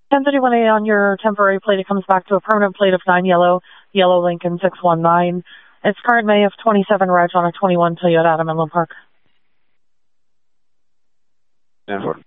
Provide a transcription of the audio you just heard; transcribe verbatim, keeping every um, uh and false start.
ten thirty-one A on your temporary plate. It comes back to a permanent plate of nine yellow, yellow Lincoln six one nine. It's current May of twenty-seven reg on a twenty-one Toyota out of Menlo Park. ten four.